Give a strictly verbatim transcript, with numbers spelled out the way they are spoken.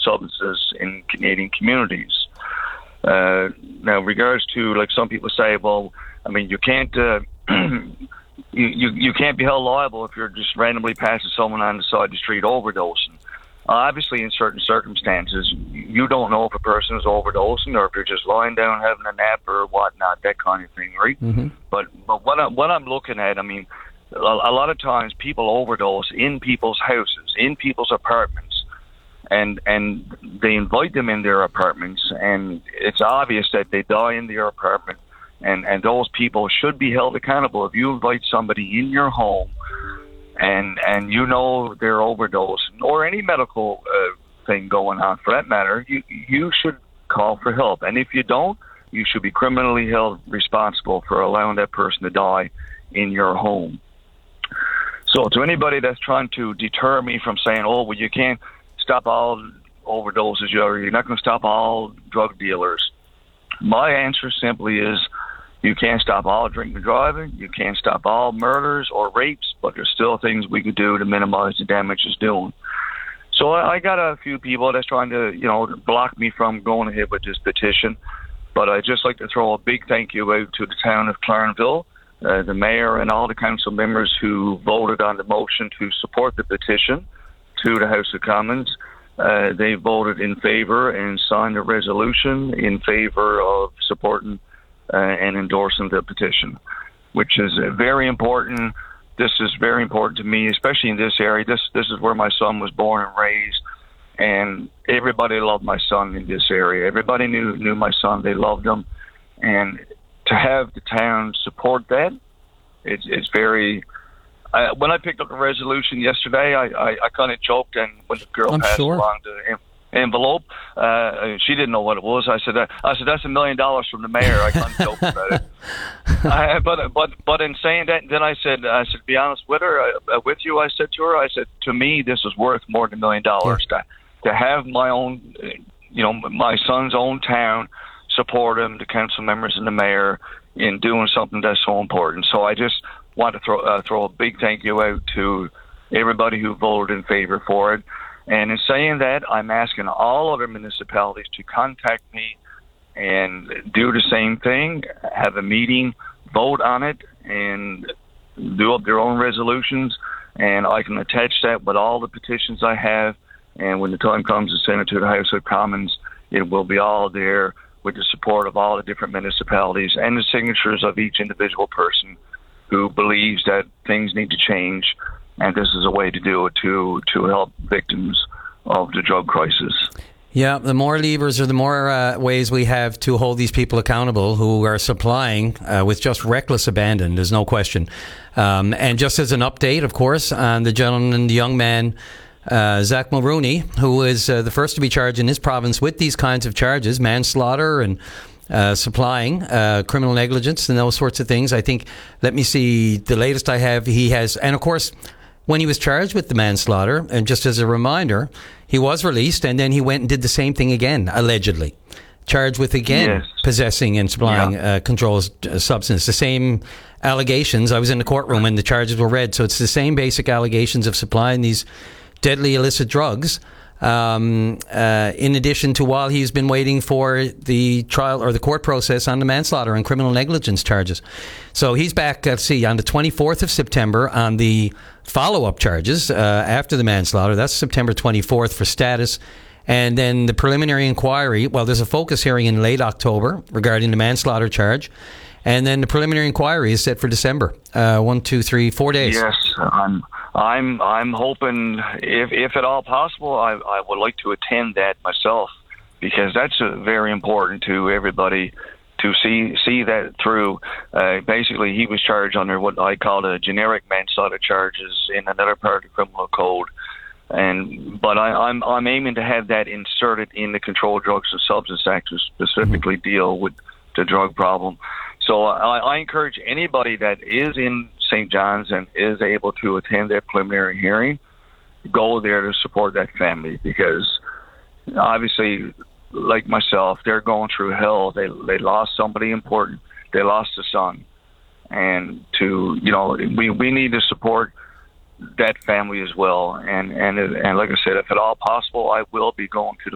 substances in Canadian communities. Uh, now, regards to, like, some people say, well, I mean, you can't uh, you, you you can't be held liable if you're just randomly passing someone on the side of the street overdosing. Obviously, in certain circumstances, you don't know if a person is overdosing or if you're just lying down having a nap or whatnot, that kind of thing, right? Mm-hmm. But but what, I, what I'm looking at, I mean, a, a lot of times people overdose in people's houses, in people's apartments, and and they invite them in their apartments, and it's obvious that they die in their apartment, and, and those people should be held accountable. If you invite somebody in your home, and and you know they're overdosing, or any medical uh, thing going on for that matter, you you should call for help. And if you don't, you should be criminally held responsible for allowing that person to die in your home. So to anybody that's trying to deter me from saying, oh, well, you can't stop all overdoses, or you're not going to stop all drug dealers, my answer simply is, you can't stop all drinking and driving. You can't stop all murders or rapes, but there's still things we could do to minimize the damage it's doing. So I, I got a few people that's trying to, you know, block me from going ahead with this petition. But I'd just like to throw a big thank you out to the town of Clarenville, uh, the mayor, and all the council members who voted on the motion to support the petition to the House of Commons. Uh, they voted in favor and signed a resolution in favor of supporting Uh, and endorsing the petition, which is uh, very important. This is very important to me, especially in this area. This this is where my son was born and raised, and everybody loved my son in this area. Everybody knew knew my son. They loved him, and to have the town support that, it's it's very. Uh, when I picked up the resolution yesterday, I I, I kind of joked, and when the girl I'm passed sure. along the envelope, uh, she didn't know what it was. I said, uh, I said that's a million dollars from the mayor. I kind of joked about it. I, but but but in saying that, then I said, I said, to be honest with her, uh, with you, I said to her, I said, to me, this is worth more than a million dollars to to have my own, you know, my son's own town support him, the council members and the mayor in doing something that's so important. So I just want to throw uh, throw a big thank you out to everybody who voted in favor for it. And in saying that, I'm asking all other municipalities to contact me and do the same thing, have a meeting, vote on it, and do up their own resolutions. And I can attach that with all the petitions I have. And when the time comes to send it to the House of Commons, it will be all there with the support of all the different municipalities and the signatures of each individual person who believes that things need to change. And this is a way to do it to to help victims of the drug crisis. Yeah, the more levers or the more uh, ways we have to hold these people accountable who are supplying uh, with just reckless abandon, there's no question. Um, and just as an update, of course, on the gentleman, the young man, uh, Zach Mulrooney, who is uh, the first to be charged in his province with these kinds of charges, manslaughter and Uh, supplying, uh, criminal negligence and those sorts of things. I think, let me see, the latest I have, he has, and of course, when he was charged with the manslaughter, and just as a reminder, he was released and then he went and did the same thing again, allegedly. Charged with again yes. possessing and supplying yeah. uh, controlled uh, substance. The same allegations. I was in the courtroom when the charges were read, so it's the same basic allegations of supplying these deadly illicit drugs. Um, uh, in addition to while he's been waiting for the trial or the court process on the manslaughter and criminal negligence charges. So he's back, let's see, on the twenty-fourth of September on the follow-up charges uh, after the manslaughter. That's September twenty-fourth for status. And then the preliminary inquiry, well, there's a focus hearing in late October regarding the manslaughter charge. And then the preliminary inquiry is set for December. Uh, one, two, three, four days. Yes, I'm I'm I'm hoping, if if at all possible, I I would like to attend that myself, because that's uh, very important to everybody to see see that through. Uh, basically, he was charged under what I call the generic manslaughter charges in another part of the criminal code, and but I, I'm I'm aiming to have that inserted in the Controlled Drugs and Substance Act to specifically mm-hmm. deal with the drug problem. So I, I encourage anybody that is in Saint John's and is able to attend that preliminary hearing, go there to support that family, because obviously, like myself, they're going through hell. They they lost somebody important. They lost a son, and to you know we we need to support that family as well. And and and like I said, if at all possible, I will be going to the